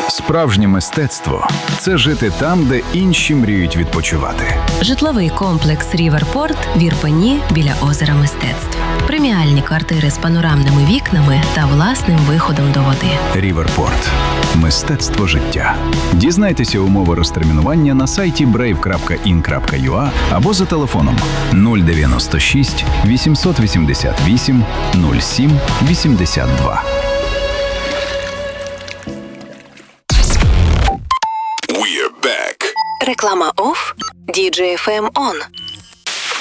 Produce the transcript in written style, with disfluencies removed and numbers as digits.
Справжнє мистецтво – це жити там, де інші мріють відпочивати. Житловий комплекс «Ріверпорт» в Ірпені біля озера Мистецтв. Преміальні квартири з панорамними вікнами та власним виходом до води. «Ріверпорт» – мистецтво життя. Дізнайтеся умови розтермінування на сайті brave.in.ua або за телефоном 096 888 07 82. Реклама офф, DJ FM on.